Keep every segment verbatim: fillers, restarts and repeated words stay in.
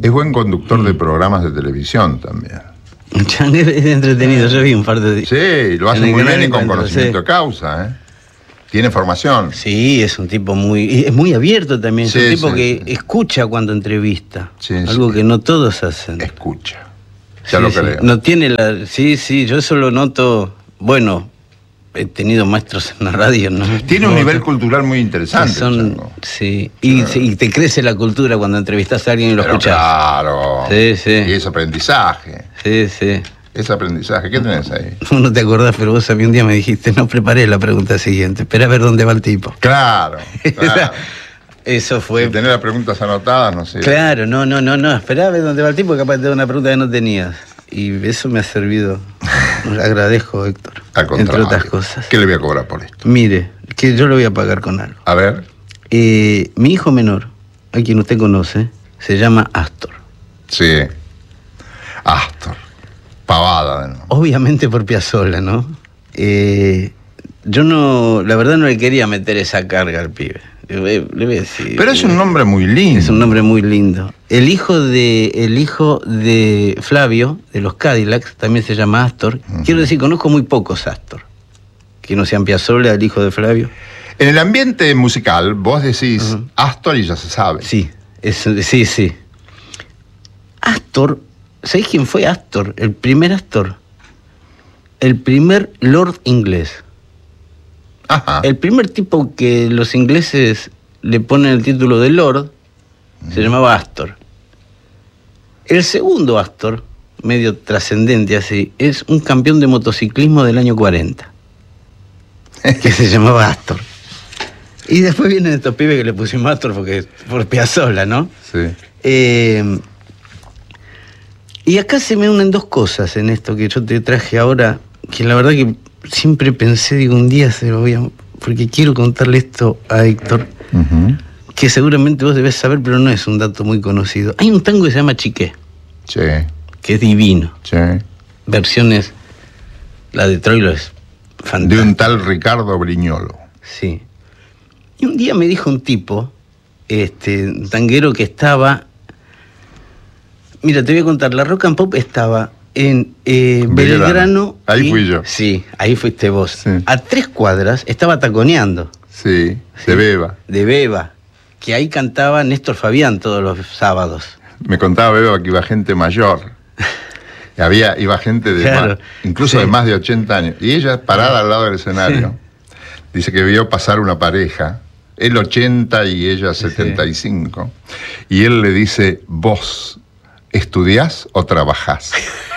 Es buen conductor mm. de programas de televisión también. Es entretenido, yo vi un par de... Sí, lo hace muy bien y con conocimiento de causa, ¿eh? Tiene formación. Sí, es un tipo muy... Es muy abierto también, es sí, un tipo sí, que sí. escucha cuando entrevista. Sí, algo sí. que no todos hacen. Escucha. Ya sí, lo sí. creo. No tiene la... Sí, sí, yo eso lo noto... Bueno, he tenido maestros en la radio, ¿no? Tiene un nivel cultural muy interesante. Son, sí, y, sí, y te crece la cultura cuando entrevistas a alguien y lo Pero escuchas. Claro. Sí, sí. Y es aprendizaje. Sí, sí. Es aprendizaje. ¿Qué tenés ahí? No te acordás, pero vos a mí un día me dijiste, no preparé la pregunta siguiente, espera a ver dónde va el tipo. Claro, claro. Eso fue... Si tenés las preguntas anotadas, no sé. Claro, no, no, no, no, esperá a ver dónde va el tipo, capaz te da una pregunta que no tenías. Y eso me ha servido. Agradezco, Héctor. Al contrario. Entre otras cosas. ¿Qué le voy a cobrar por esto? Mire, que yo lo voy a pagar con algo. A ver. Eh, mi hijo menor, a quien usted conoce, se llama Astor. Sí. Astor. Pavada, ¿no? Obviamente por Piazzolla, ¿no? Eh, yo no, la verdad no le quería meter esa carga al pibe. Le voy, le voy a decir, pero es un nombre muy lindo. Es un nombre muy lindo. El hijo de, el hijo de Flavio, de los Cadillacs, también se llama Astor. Uh-huh. Quiero decir, conozco muy pocos Astor. Que no sean Piazzolla, el hijo de Flavio. En el ambiente musical, vos decís uh-huh. Astor y ya se sabe. Sí, es, sí, sí. Astor, ¿sabés quién fue Astor? El primer Astor. El primer Lord inglés. Ajá. El primer tipo que los ingleses le ponen el título de Lord mm. se llamaba Astor. El segundo Astor, medio trascendente así, es un campeón de motociclismo del año cuarenta, que se llamaba Astor. Y después vienen estos pibes que le pusimos Astor porque por Piazzolla, ¿no? Sí. Eh, y acá se me unen dos cosas en esto que yo te traje ahora, que la verdad que siempre pensé, digo, un día se lo voy a... Porque quiero contarle esto a Héctor, uh-huh. que seguramente vos debés saber, pero no es un dato muy conocido. Hay un tango que se llama Chiqué. Sí. Que es divino. Sí. Versiones... La de Troilo es fantástica. De un tal Ricardo Brignolo. Sí. Y un día me dijo un tipo, este, un tanguero que estaba... Mira, te voy a contar, la Rock and Pop estaba... En eh, Belgrano. Belgrano. Ahí y, fui yo. Sí, ahí fuiste vos. Sí. A tres cuadras estaba taconeando. Sí, sí, de Beba. De Beba. Que ahí cantaba Néstor Fabián todos los sábados. Me contaba Beba que iba gente mayor. Había, iba gente de claro. más, incluso sí. de más de ochenta años. Y ella parada al lado del escenario. Sí. Dice que vio pasar una pareja. Él ochenta y ella setenta y cinco. Sí. Y él le dice, vos, ¿estudiás o trabajás?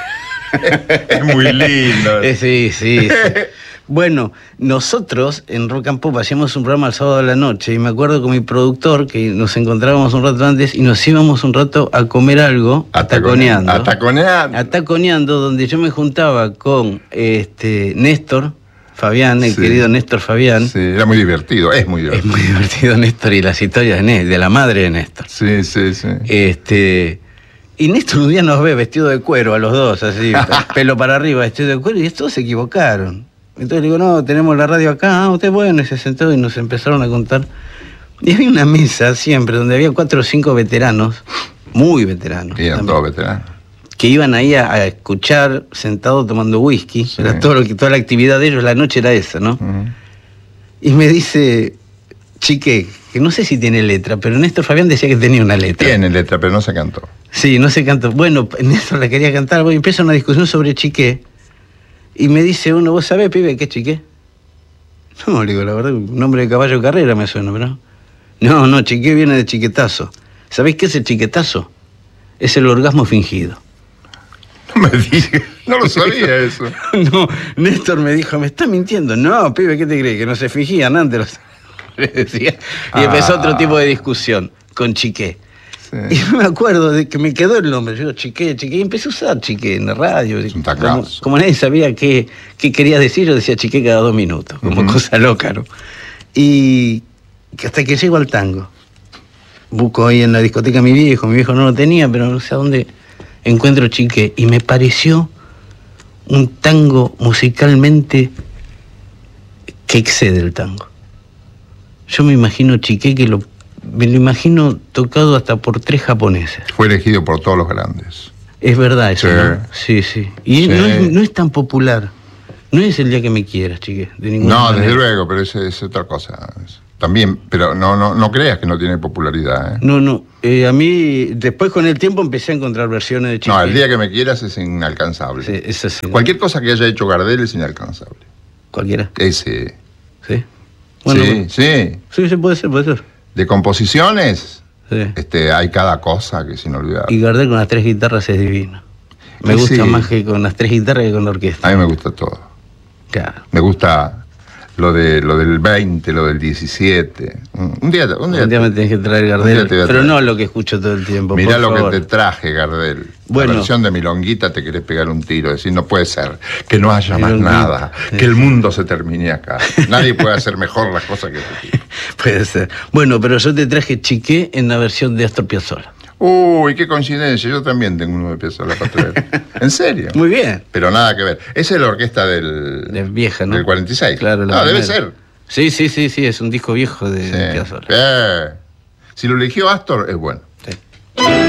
Es muy lindo. Sí, sí, sí. Bueno, nosotros en Rock and Pop hacíamos un programa el sábado de la noche y me acuerdo con mi productor que nos encontrábamos un rato antes y nos íbamos un rato a comer algo ataconeando. Ataconeando. Ataconeando, donde yo me juntaba con este Néstor Fabián, el sí. querido Néstor Fabián. Sí, era muy divertido, es muy divertido. Es muy divertido Néstor y las historias de, Néstor, de la madre de Néstor. Sí, sí, sí. Este... Y Néstor un día nos ve vestido de cuero a los dos, así, pelo para arriba, vestido de cuero, y todos se equivocaron. Entonces le digo, no, tenemos la radio acá, ah, usted bueno, y se sentó y nos empezaron a contar. Y había una mesa siempre donde había cuatro o cinco veteranos, muy veteranos. Y eran también, todos veteranos. Que iban ahí a, a escuchar sentados tomando whisky, sí. era todo lo que, toda la actividad de ellos, la noche era esa, ¿no? Uh-huh. Y me dice, Chiqué, que no sé si tiene letra, pero Néstor Fabián decía que tenía una letra. Tiene letra, pero no se cantó. Sí, no se cantó. Bueno, Néstor la quería cantar, bueno, empieza una discusión sobre Chiqué, y me dice uno, ¿vos sabés, pibe, qué es Chiqué? No, le digo, la verdad, un nombre de caballo de carrera me suena, ¿verdad? No, no, Chiqué viene de chiquetazo. ¿Sabéis qué es el chiquetazo? Es el orgasmo fingido. No me digas, no lo sabía eso. No, Néstor me dijo, ¿me estás mintiendo? No, pibe, ¿qué te crees? Que no se fingían antes los... Le decía. Y ah. empezó otro tipo de discusión con Chiqué. Sí. Y me acuerdo de que me quedó el nombre. Yo, Chiqué, Chiqué, y empecé a usar Chiqué en la radio. Es un como, como nadie sabía qué, qué quería decir, yo decía Chiqué cada dos minutos, como uh-huh. cosa loca, ¿no? Y hasta que llego al tango. Busco ahí en la discoteca a mi viejo, mi viejo no lo tenía, pero no sé a dónde encuentro Chiqué. Y me pareció un tango musicalmente que excede el tango. Yo me imagino Chiqué que lo me lo imagino tocado hasta por tres japoneses. Fue elegido por todos los grandes. Es verdad eso, Sí. ¿no? Sí, sí. Y Sí. No, es, no es tan popular. No es El día que me quieras, chique, de ninguna No, manera. desde luego, pero es, es otra cosa. Es- también, pero no, no, no creas que no tiene popularidad, ¿eh? No, no. Eh, a mí, después con el tiempo empecé a encontrar versiones de Chique. No, el día que me quieras es inalcanzable. Sí, eso sí. Cualquier cosa que haya hecho Gardel es inalcanzable. Cualquiera. Ese. Sí. Bueno, sí, bueno. sí. Sí, sí, puede ser, puede ser. De composiciones, Sí. este, hay cada cosa que es inolvidable. Y Gardel con las tres guitarras es divino. Me Sí, gusta sí. más que con las tres guitarras que con la orquesta. A mí me gusta todo. Claro. Me gusta lo de lo del veinte, lo del diecisiete. Un día, un día, Un día me tenés que traer un día Gardel, te voy a pero traer. no lo que escucho todo el tiempo. mirá por lo favor. que te traje, Gardel. Bueno. La versión de Milonguita te querés pegar un tiro, decir, no puede ser, que no haya más Milonguita. nada, que el mundo se termine acá. Nadie puede hacer mejor las cosas que tú. Puede ser. Bueno, pero yo te traje Chiqué en la versión de Astor Piazzolla. Uy, qué coincidencia, yo también tengo uno de Piazzolla para traer. ¿En serio? Muy bien. Pero nada que ver. Esa es la orquesta del, De vieja, ¿no? del cuarenta y seis. Claro, la No, debe primera. ser. Sí, sí, sí, sí, es un disco viejo de Sí. Piazzolla. Eh, Si lo eligió Astor, es bueno. Sí.